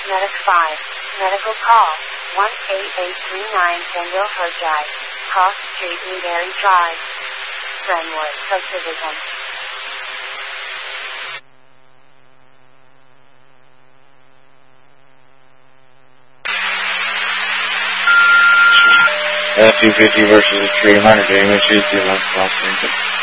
Medic 5. Medical call. 18839 Sandilhurst Drive. Cross Street, Newberry Drive. Brentwood Subdivision. F-250 versus 300, damage is the 11 o'clock.